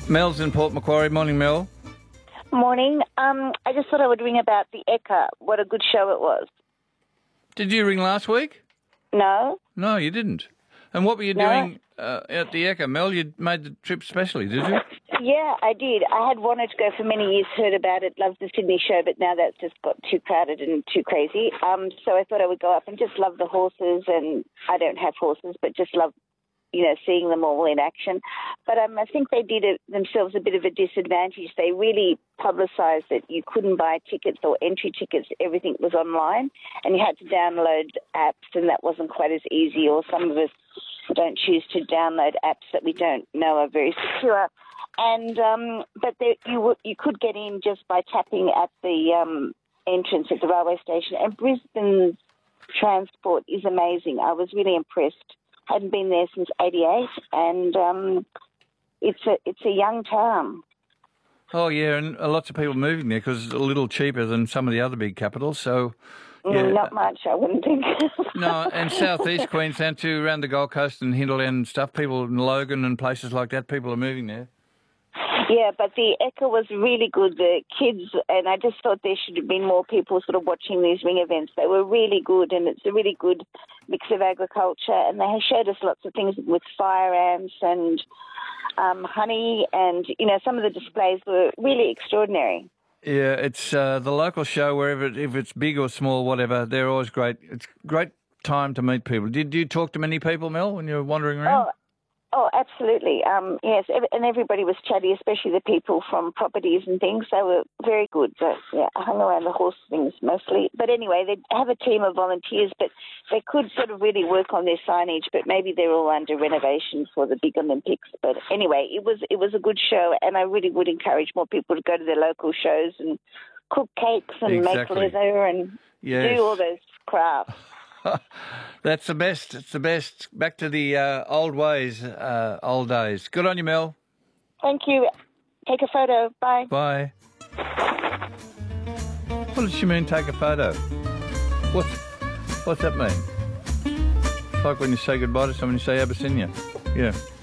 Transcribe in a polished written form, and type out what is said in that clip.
Mel's in Port Macquarie. Morning, Mel. Morning. I just thought I would ring about the Ekka. What a good show it was. Did you ring last week? No? No, you didn't. And what were you doing at the Ekka, Mel? You made the trip specially, did you? Yeah, I did. I had wanted to go for many years, heard about it, loved the Sydney show, but now that's just got too crowded and too crazy. So I thought I would go up and just love the horses, and I don't have horses, but just love, seeing them all in action. But I think they did themselves a bit of a disadvantage. They really publicised that you couldn't buy tickets or entry tickets. Everything was online, and you had to download apps, and that wasn't quite as easy, or some of us don't choose to download apps that we don't know are very secure. And but you could get in just by tapping at the entrance at the railway station. And Brisbane's transport is amazing. I was really impressed. Hadn't been there since '88, and it's a young town. Oh yeah, and lots of people moving there because it's a little cheaper than some of the other big capitals. So yeah. Not much, I wouldn't think. No, and southeast Queensland too, around the Gold Coast and hinterland and stuff. People in Logan and places like that, people are moving there. Yeah, but the Ekka was really good. The kids, and I just thought there should have been more people sort of watching these ring events. They were really good, and it's a really good mix of agriculture. And they showed us lots of things with fire ants and honey, and some of the displays were really extraordinary. Yeah, it's the local show, wherever if it's big or small, whatever. They're always great. It's a great time to meet people. Did you talk to many people, Mel, when you were wandering around? Oh, absolutely. Yes, and everybody was chatty, especially the people from properties and things. They were very good. But, yeah, I hung around the horse things mostly. But anyway, they have a team of volunteers, but they could sort of really work on their signage, but maybe they're all under renovation for the big Olympics. But anyway, it was a good show, and I really would encourage more people to go to their local shows and cook cakes and make leather and do all those crafts. That's the best. It's the best. Back to the old ways, old days. Good on you, Mel. Thank you. Take a photo. Bye. Bye. What does she mean, take a photo? What's that mean? It's like when you say goodbye to someone, you say Abyssinia. Yeah.